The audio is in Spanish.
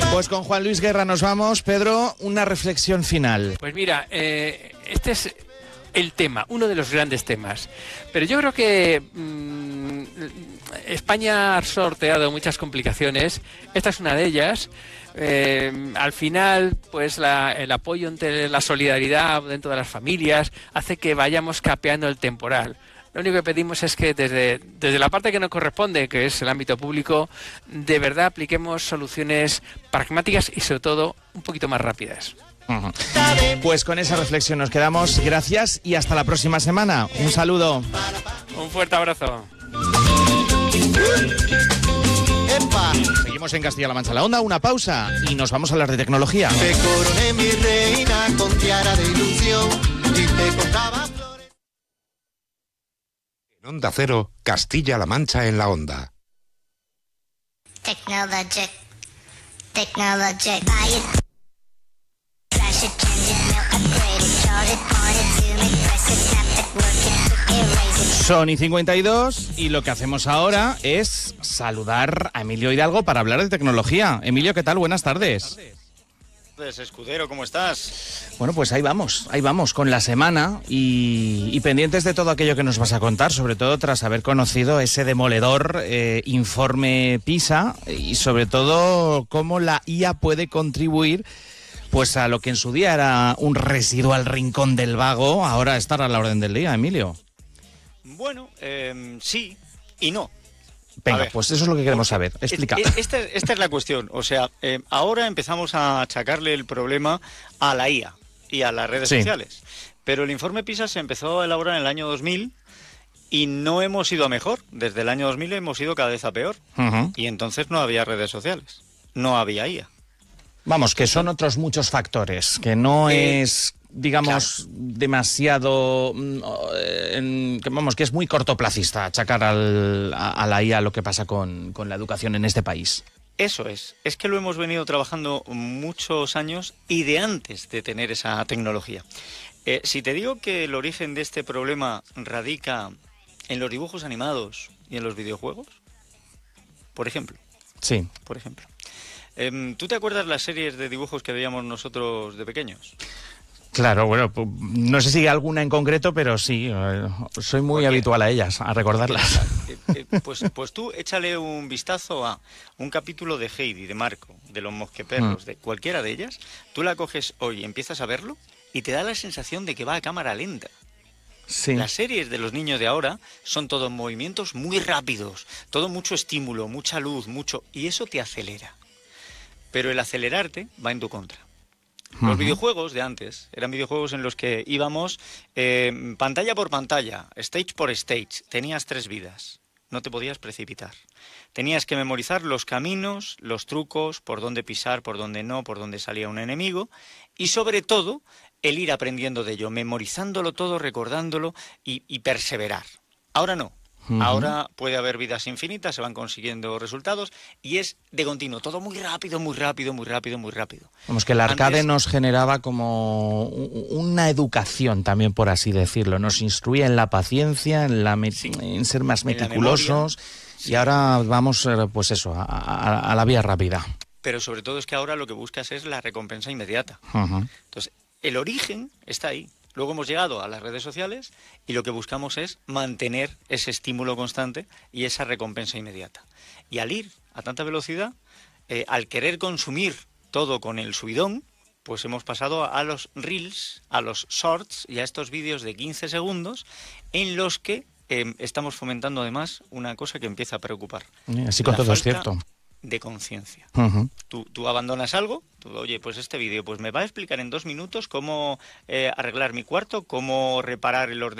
Pues con Juan Luis Guerra nos vamos. Pedro, una reflexión final. Pues mira, este es el tema, uno de los grandes temas. Pero yo creo que España ha sorteado muchas complicaciones. Esta es una de ellas. Al final, pues el apoyo entre la solidaridad dentro de las familias hace que vayamos capeando el temporal. Lo único que pedimos es que desde la parte que nos corresponde, que es el ámbito público, de verdad apliquemos soluciones pragmáticas y sobre todo un poquito más rápidas. Pues con esa reflexión nos quedamos. Gracias y hasta la próxima semana. Un saludo. Un fuerte abrazo. Seguimos en Castilla-La Mancha La Onda, una pausa y nos vamos a hablar de tecnología. Te coroné mi reina con tiara de ilusión y te contaba flores. En Onda Cero, Castilla-La Mancha en la Onda. Technologic, buy it, crash it, change it, melt, upgrade it, chart it, point it, zoom it, press it, snap it, work it, quick erase it. Sony 52 y lo que hacemos ahora es saludar a Emilio Hidalgo para hablar de tecnología. Emilio, ¿qué tal? Buenas tardes. Escudero, ¿cómo estás? Bueno, pues ahí vamos con la semana y pendientes de todo aquello que nos vas a contar, sobre todo tras haber conocido ese demoledor informe PISA y sobre todo cómo la IA puede contribuir pues a lo que en su día era un residual rincón del vago, ahora estar a la orden del día, Emilio. Bueno, sí y no. Venga, pues eso es lo que queremos saber. Explica. Esta es la cuestión. O sea, ahora empezamos a achacarle el problema a la IA y a las redes sociales. Pero el informe PISA se empezó a elaborar en el año 2000 y no hemos ido a mejor. Desde el año 2000 hemos ido cada vez a peor. Y entonces no había redes sociales. No había IA. Vamos, que son otros muchos factores, que no es, digamos, demasiado... que es muy cortoplacista achacar a la IA lo que pasa con la educación en este país. Eso es que lo hemos venido trabajando muchos años y de antes de tener esa tecnología. Si te digo que el origen de este problema radica en los dibujos animados y en los videojuegos, por ejemplo. Sí. Por ejemplo. ¿Tú te acuerdas las series de dibujos que veíamos nosotros de pequeños? Claro, bueno, no sé si alguna en concreto, pero sí, soy muy habitual a ellas, a recordarlas. Pues tú échale un vistazo a un capítulo de Heidi, de Marco, de los Mosqueperros, de cualquiera de ellas. Tú la coges hoy y empiezas a verlo y te da la sensación de que va a cámara lenta. Sí. Las series de los niños de ahora son todos movimientos muy rápidos, todo mucho estímulo, mucha luz, y eso te acelera. Pero el acelerarte va en tu contra. Los videojuegos de antes eran videojuegos en los que íbamos pantalla por pantalla, stage por stage. Tenías 3 vidas, no te podías precipitar. Tenías que memorizar los caminos, los trucos, por dónde pisar, por dónde no, por dónde salía un enemigo. Y sobre todo, el ir aprendiendo de ello, memorizándolo todo, recordándolo y perseverar. Ahora no. Ahora puede haber vidas infinitas, se van consiguiendo resultados y es de continuo, todo muy rápido, muy rápido, muy rápido, muy rápido. Vamos, que el arcade nos generaba como una educación también, por así decirlo. Nos instruía en la paciencia, en ser más meticulosos y ahora vamos, pues eso, a la vía rápida. Pero sobre todo es que ahora lo que buscas es la recompensa inmediata. Entonces, el origen está ahí. Luego hemos llegado a las redes sociales y lo que buscamos es mantener ese estímulo constante y esa recompensa inmediata. Y al ir a tanta velocidad, al querer consumir todo con el subidón, pues hemos pasado a los reels, a los shorts y a estos vídeos de 15 segundos en los que estamos fomentando además una cosa que empieza a preocar. Así con todo es cierto. De conciencia. Tú abandonas algo, oye, pues este vídeo pues me va a explicar en 2 minutos cómo arreglar mi cuarto, cómo reparar el ordenador.